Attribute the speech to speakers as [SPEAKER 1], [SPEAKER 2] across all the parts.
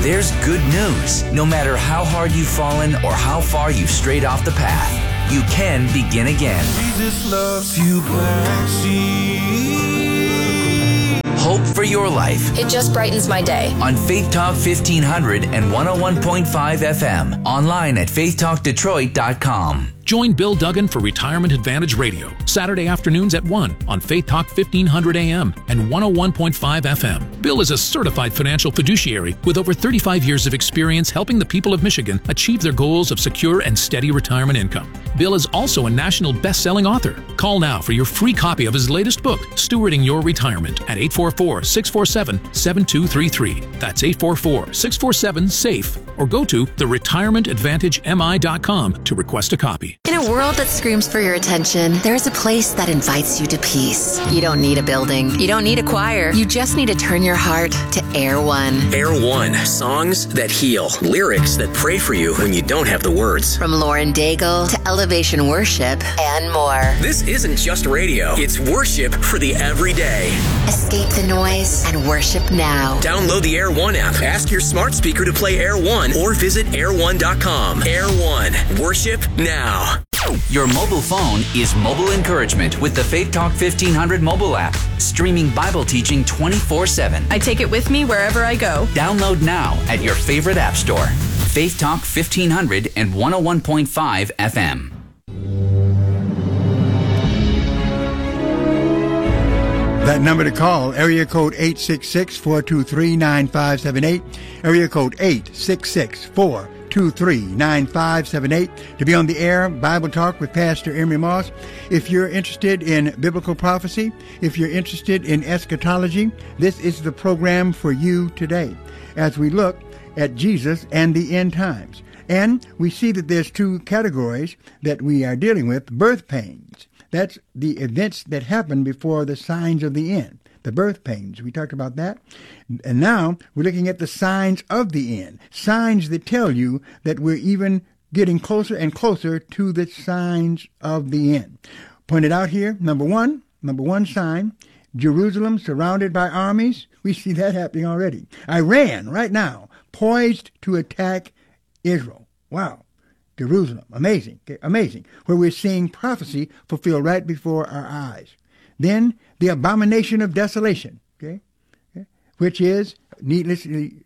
[SPEAKER 1] There's good news. No matter how hard you've fallen or how far you've strayed off the path, you can begin again.
[SPEAKER 2] Jesus loves you, Black Sheep.
[SPEAKER 1] Hope for your life.
[SPEAKER 3] It just brightens my day.
[SPEAKER 1] On Faith Talk 1500 and 101.5 FM. Online at faithtalkdetroit.com.
[SPEAKER 4] Join Bill Duggan for Retirement Advantage Radio, Saturday afternoons at 1 on Faith Talk 1500 AM and 101.5 FM. Bill is a certified financial fiduciary with over 35 years of experience helping the people of Michigan achieve their goals of secure and steady retirement income. Bill is also a national best-selling author. Call now for your free copy of his latest book, Stewarding Your Retirement, at 844-647-7233. That's 844-647-SAFE, or go to theretirementadvantagemi.com to request a copy.
[SPEAKER 5] In a world that screams for your attention, there's a place that invites you to peace. You don't need a building. You don't need a choir. You just need to turn your heart to Air One.
[SPEAKER 6] Air One, songs that heal, lyrics that pray for you when you don't have the words.
[SPEAKER 5] From Lauren Daigle to Elevation Worship and more.
[SPEAKER 6] This isn't just radio. It's worship for the everyday.
[SPEAKER 5] Escape the noise and worship now.
[SPEAKER 6] Download the Air One app. Ask your smart speaker to play Air One or visit air1.com. Air One, worship now.
[SPEAKER 1] Your mobile phone is mobile encouragement with the Faith Talk 1500 mobile app. Streaming Bible teaching 24/7.
[SPEAKER 3] I take it with me wherever I go.
[SPEAKER 1] Download now at your favorite app store. Faith Talk 1500 and 101.5 FM.
[SPEAKER 7] That number to call, area code 866-423-9578, area code 866-423-9578, to be on the air, Bible Talk with Pastor Emery Moss. If you're interested in biblical prophecy, if you're interested in eschatology, this is the program for you today as we look at Jesus and the end times. And we see that there's two categories that we are dealing with: birth pains. That's the events that happen before the signs of the end, the birth pains. We talked about that. And now we're looking at the signs of the end, signs that tell you that we're even getting closer and closer to the signs of the end. Pointed out here, number one sign, Jerusalem surrounded by armies. We see that happening already. Iran, right now, poised to attack Israel. Wow. Jerusalem, amazing, okay, amazing, where we're seeing prophecy fulfilled right before our eyes. Then the abomination of desolation, okay, which is, needless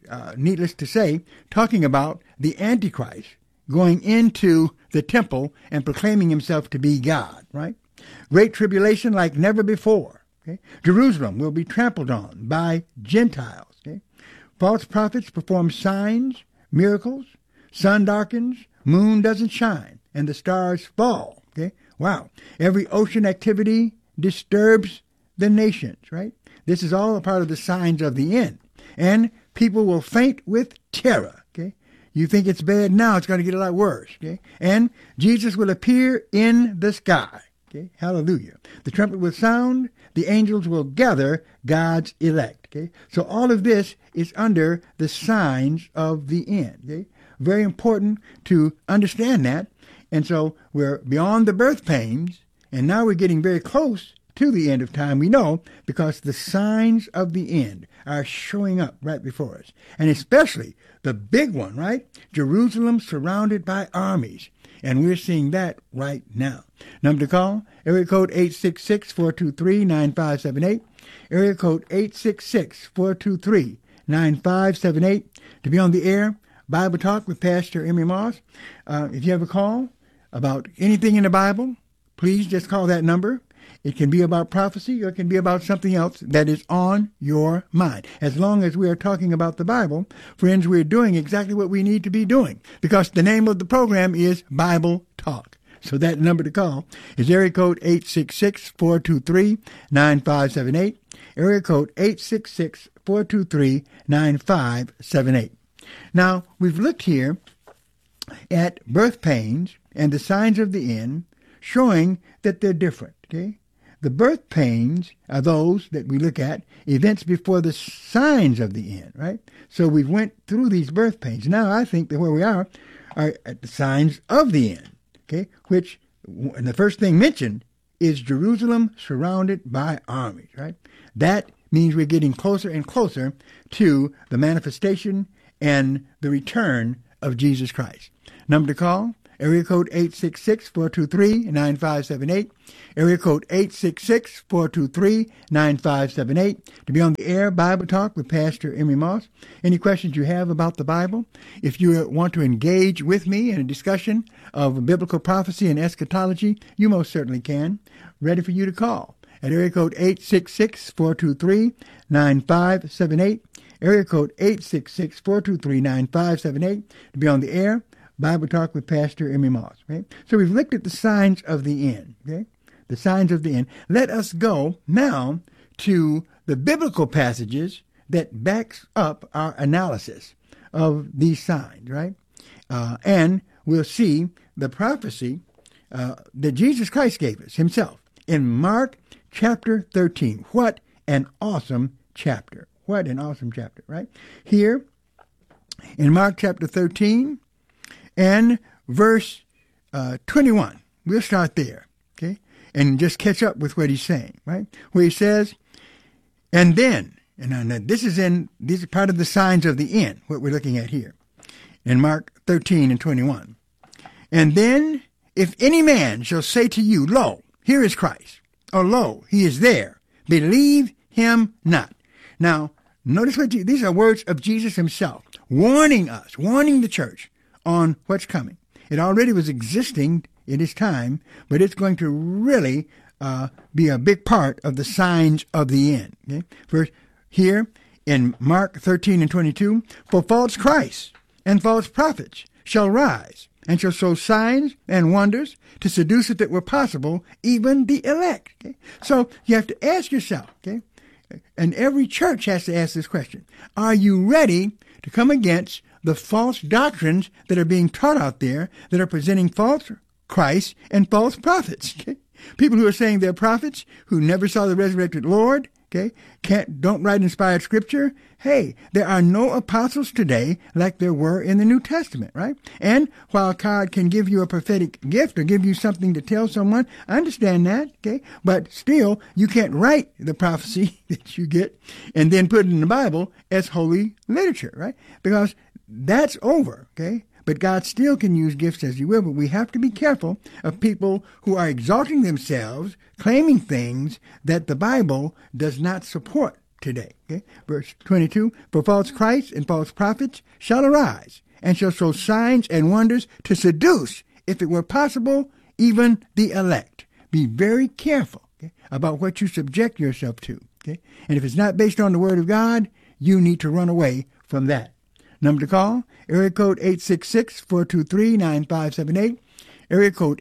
[SPEAKER 7] to say, talking about the Antichrist going into the temple and proclaiming himself to be God, right? Great tribulation like never before. Okay? Jerusalem will be trampled on by Gentiles. Okay? False prophets perform signs, miracles, sun darkens, moon doesn't shine, and the stars fall. Okay? Wow. Every ocean activity disturbs the nations, right? This is all a part of the signs of the end. And people will faint with terror. Okay? You think it's bad now, it's going to get a lot worse. Okay? And Jesus will appear in the sky. Okay? Hallelujah. The trumpet will sound, the angels will gather God's elect. Okay? So all of this is under the signs of the end. Okay? Very important to understand that. And so we're beyond the birth pains, and now we're getting very close to the end of time, we know, because the signs of the end are showing up right before us. And especially the big one, right? Jerusalem surrounded by armies. And we're seeing that right now. Number to call, area code 866-423-9578. Area code 866-423-9578. To be on the air, Bible Talk with Pastor Emery Moss. If you have a call about anything in the Bible, please just call that number. It can be about prophecy or it can be about something else that is on your mind. As long as we are talking about the Bible, friends, we're doing exactly what we need to be doing, because the name of the program is Bible Talk. So that number to call is area code 866-423-9578. Area code 866-423-9578. Now, we've looked here at birth pains and the signs of the end, showing that they're different, okay? The birth pains are those that we look at, events before the signs of the end, right? So we went through these birth pains. Now I think that where we are at the signs of the end, okay? Which, and the first thing mentioned is Jerusalem surrounded by armies, right? That means we're getting closer and closer to the manifestation and the return of Jesus Christ. Number to call, area code 866-423-9578. Area code 866-423-9578 to be on the air Bible Talk with Pastor Emery Moss. Any questions you have about the Bible? If you want to engage with me in a discussion of biblical prophecy and eschatology, you most certainly can. Ready for you to call at area code 866-423-9578. Area code 866-423-9578 to be on the air Bible Talk with Pastor Emery Moss. Okay? So we've looked at the signs of the end. Okay? The signs of the end. Let us go now to the biblical passages that backs up our analysis of these signs, right? And we'll see the prophecy that Jesus Christ gave us himself in Mark chapter 13. What an awesome chapter. What an awesome chapter, right? Here in Mark chapter 13 and verse 21. We'll start there, okay? And just catch up with what he's saying, right? Where he says, and then, and this is part of the signs of the end, what we're looking at here, in Mark 13 and 21. And then, if any man shall say to you, lo, here is Christ, or lo, he is there, believe him not. Now, notice these are words of Jesus himself, warning us, warning the church on what's coming. It already was existing in his time, but it's going to really be a big part of the signs of the end. Okay? First, here in Mark 13 and 22, for false Christs and false prophets shall rise and shall show signs and wonders to seduce, if it were possible, even the elect. Okay? So you have to ask yourself, okay? And every church has to ask this question. Are you ready to come against the false doctrines that are being taught out there that are presenting false Christ and false prophets? Okay? People who are saying they're prophets, who never saw the resurrected Lord, okay, don't write inspired scripture. Hey, there are no apostles today like there were in the New Testament, right? And while God can give you a prophetic gift or give you something to tell someone, I understand that, okay? But still, you can't write the prophecy that you get and then put it in the Bible as holy literature, right? Because that's over, okay? But God still can use gifts as he will, but we have to be careful of people who are exalting themselves, claiming things that the Bible does not support today. Okay? Verse 22, for false Christs and false prophets shall arise, and shall show signs and wonders to seduce, if it were possible, even the elect. Be very careful, okay, about what you subject yourself to. Okay? And if it's not based on the Word of God, you need to run away from that. Number to call, area code 866-423-9578. Area code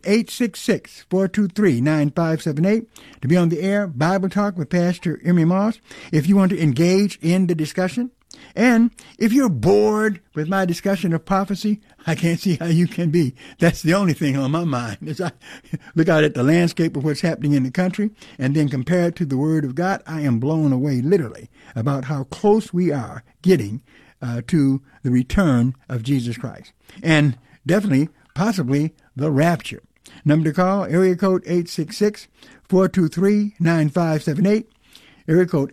[SPEAKER 7] 866-423-9578 to be on the air, Bible Talk with Pastor Emery Moss. If you want to engage in the discussion, and if you're bored with my discussion of prophecy, I can't see how you can be. That's the only thing on my mind as I look out at the landscape of what's happening in the country and then compare it to the Word of God. I am blown away, literally, about how close we are getting to the return of Jesus Christ. And definitely, possibly, the rapture. Number to call, area code 866-423-9578. Area code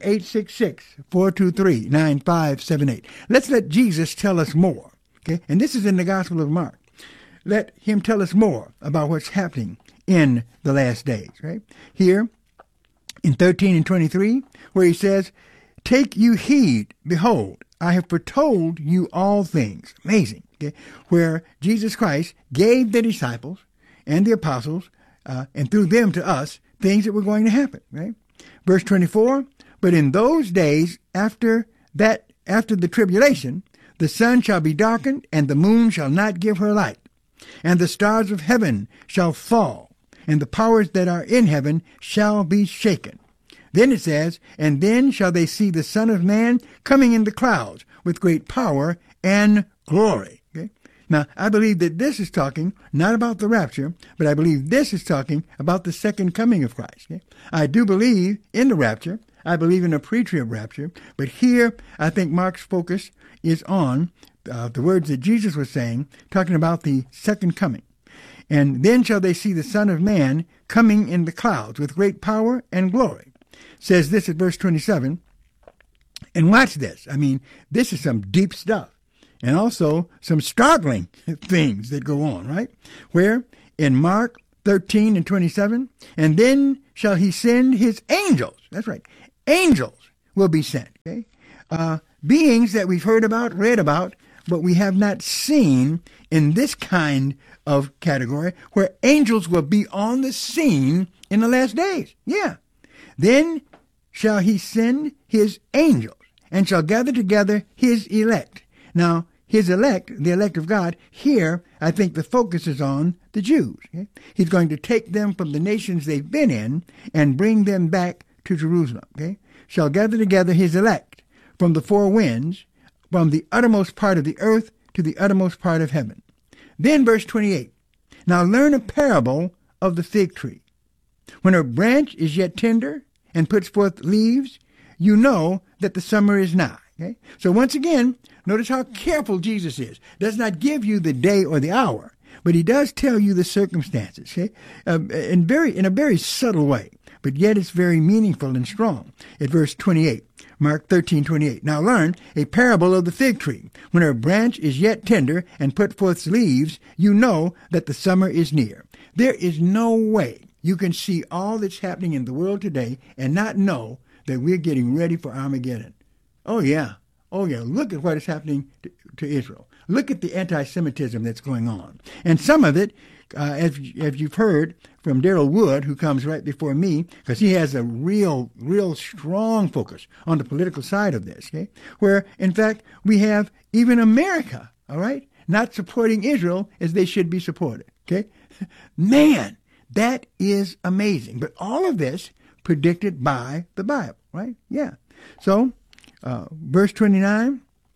[SPEAKER 7] 866-423-9578. Let's let Jesus tell us more. Okay? And this is in the Gospel of Mark. Let him tell us more about what's happening in the last days. Right? Here, in 13 and 23, where he says, take you heed, behold, I have foretold you all things. Amazing. Okay? Where Jesus Christ gave the disciples and the apostles, and through them to us, things that were going to happen. Right? Verse 24, but in those days after the tribulation, the sun shall be darkened, and the moon shall not give her light, and the stars of heaven shall fall, and the powers that are in heaven shall be shaken. Then it says, and then shall they see the Son of Man coming in the clouds with great power and glory. Okay? Now, I believe that this is talking not about the rapture, but I believe this is talking about the second coming of Christ. Okay? I do believe in the rapture. I believe in a pre-trib rapture. But here, I think Mark's focus is on the words that Jesus was saying, talking about the second coming. And then shall they see the Son of Man coming in the clouds with great power and glory. Says this at verse 27, and watch this. I mean, this is some deep stuff. and also some startling things that go on, right? Where in Mark 13 and 27, and then shall he send his angels. That's right. Angels will be sent, okay? Beings that we've heard about, read about, but we have not seen in this kind of category, where angels will be on the scene in the last days. Yeah. Then shall he send his angels, and shall gather together his elect. Now, his elect, the elect of God, here I think the focus is on the Jews. Okay? He's going to take them from the nations they've been in and bring them back to Jerusalem. Okay? Shall gather together his elect from the four winds, from the uttermost part of the earth to the uttermost part of heaven. Then verse 28. Now learn a parable of the fig tree. When her branch is yet tender and puts forth leaves, you know that the summer is nigh. Okay? So once again, notice how careful Jesus is. Does not give you the day or the hour, but he does tell you the circumstances, okay? In a very subtle way, but yet it's very meaningful and strong. At verse 28, Mark 13:28. Now learn a parable of the fig tree. When her branch is yet tender and put forth leaves, you know that the summer is near. There is no way you can see all that's happening in the world today and not know that we're getting ready for Armageddon. Oh, yeah. Oh, yeah. Look at what is happening to Israel. Look at the anti-Semitism that's going on. And some of it, as you've heard from Daryl Wood, who comes right before me, because he has a real strong focus on the political side of this, okay? Where, in fact, we have even America, all right, not supporting Israel as they should be supported, okay? Man, that is amazing. But all of this predicted by the Bible, right? Yeah. So, verse 29,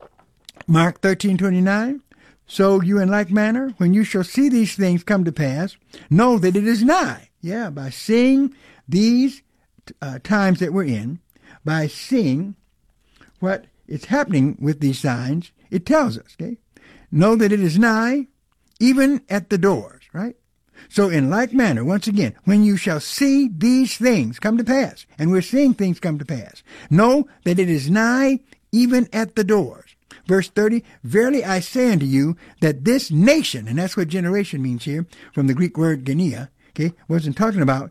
[SPEAKER 7] Mark 13:29, so you in like manner, when you shall see these things come to pass, know that it is nigh. Yeah, by seeing these times that we're in, by seeing what is happening with these signs, it tells us, okay? Know that it is nigh, even at the doors, right? So in like manner, once again, when you shall see these things come to pass, and we're seeing things come to pass, know that it is nigh, even at the doors. Verse 30, verily I say unto you that this nation, and that's what generation means here, from the Greek word genia, okay, wasn't talking about,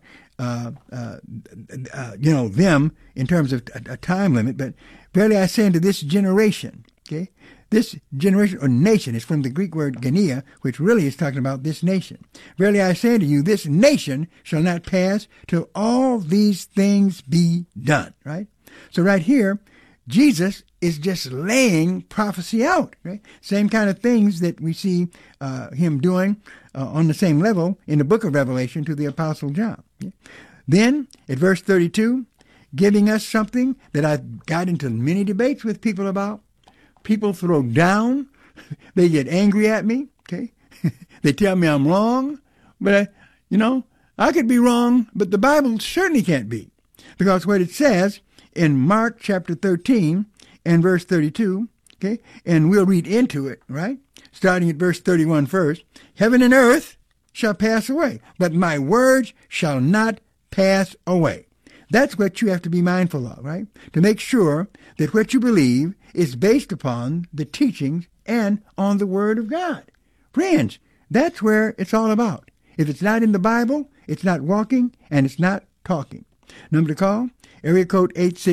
[SPEAKER 7] them in terms of a time limit, but verily I say unto this generation, okay, this generation or nation is from the Greek word genia, which really is talking about this nation. Verily I say unto you, this nation shall not pass till all these things be done, right? So right here, Jesus is just laying prophecy out, right? Same kind of things that we see him doing on the same level in the book of Revelation to the Apostle John. Okay? Then, at verse 32, giving us something that I've got into many debates with people about. People throw down. They get angry at me, okay? They tell me I'm wrong. But, I could be wrong, but the Bible certainly can't be. Because what it says in Mark chapter 13 and verse 32, okay, and we'll read into it, right? Starting at verse 31 first. Heaven and earth shall pass away, but my words shall not pass away. That's what you have to be mindful of, right? To make sure that what you believe is based upon the teachings and on the Word of God. Friends, that's where it's all about. If it's not in the Bible, it's not walking and it's not talking. Number to call, area code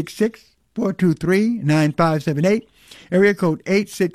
[SPEAKER 7] 866-423-9578. Area code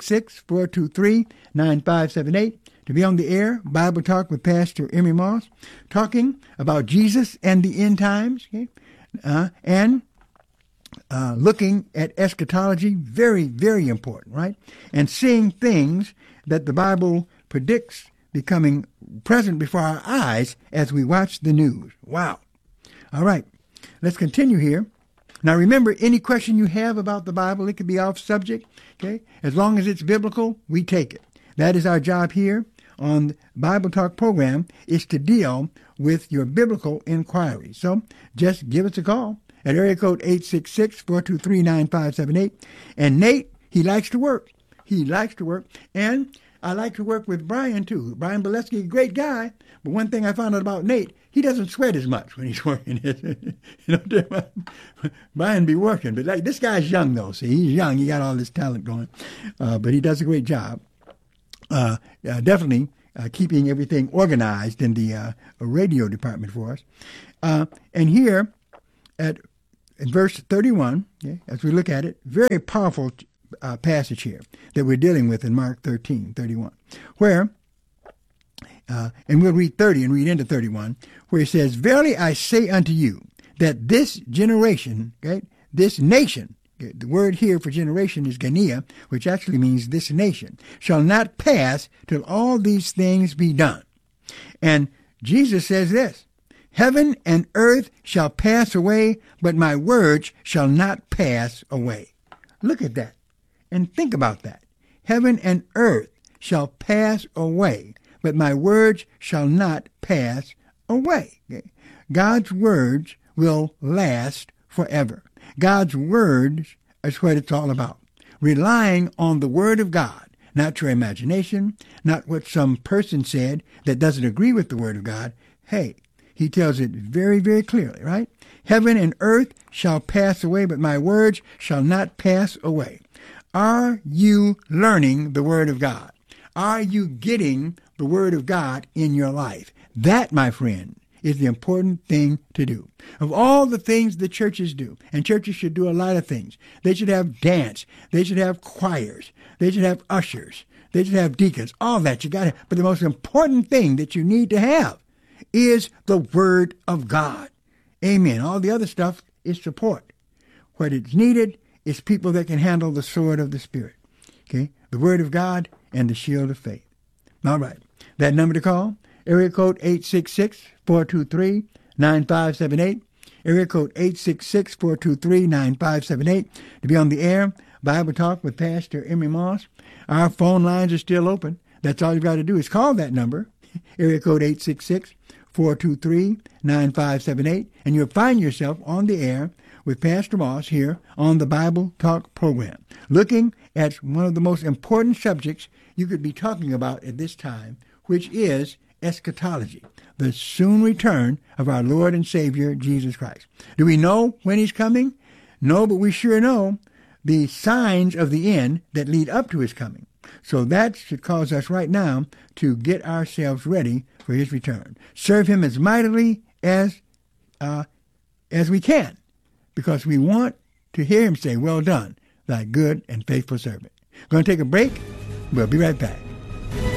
[SPEAKER 7] 866-423-9578. To be on the air, Bible Talk with Pastor Emery Moss, talking about Jesus and the end times, okay? And looking at eschatology, very, very important, right? And seeing things that the Bible predicts becoming present before our eyes as we watch the news. Wow. All right, let's continue here. Now remember, any question you have about the Bible, it could be off subject, okay? As long as it's biblical, we take it. That is our job here on the Bible Talk program, is to deal with your biblical inquiries. So just give us a call at area code 866-423-9578. And Nate, he likes to work. He likes to work. And I like to work with Brian, too. Brian Bolesky, great guy. But one thing I found out about Nate, he doesn't sweat as much when he's working. Brian be working. But like this guy's young, though. See, he's young. He got all this talent going. But he does a great job. Definitely keeping everything organized in the radio department for us. And here at verse 31, okay, as we look at it, very powerful passage here that we're dealing with in Mark 13:31, where, and we'll read 30 and read into 31, where he says, "Verily I say unto you, that this generation," okay, this nation, okay, the word here for generation is Genia, which actually means this nation, "shall not pass till all these things be done." And Jesus says this, "Heaven and earth shall pass away, but my words shall not pass away." Look at that and think about that. Heaven and earth shall pass away, but my words shall not pass away. Okay? God's words will last forever. God's words is what it's all about. Relying on the Word of God, not your imagination, not what some person said that doesn't agree with the Word of God. Hey, he tells it very, very clearly, right? Heaven and earth shall pass away, but my words shall not pass away. Are you learning the Word of God? Are you getting the Word of God in your life? That, my friend, is the important thing to do. Of all the things the churches do, and churches should do a lot of things. They should have dance. They should have choirs. They should have ushers. They should have deacons. All that you got to have. But the most important thing that you need to have is the Word of God. Amen. All the other stuff is support. What is needed is people that can handle the sword of the Spirit. Okay? The Word of God and the shield of faith. All right. That number to call, area code 866-423-9578. Area code 866-423-9578. To be on the air, Bible Talk with Pastor Emery Moss. Our phone lines are still open. That's all you've got to do is call that number, area code 866-423-9578, and you'll find yourself on the air with Pastor Moss here on the Bible Talk program, looking at one of the most important subjects you could be talking about at this time, which is eschatology, the soon return of our Lord and Savior, Jesus Christ. Do we know when he's coming? No, but we sure know the signs of the end that lead up to his coming. So that should cause us right now to get ourselves ready for his return. Serve him as mightily as we can, because we want to hear him say, "Well done, thy good and faithful servant." Going to take a break. We'll be right back.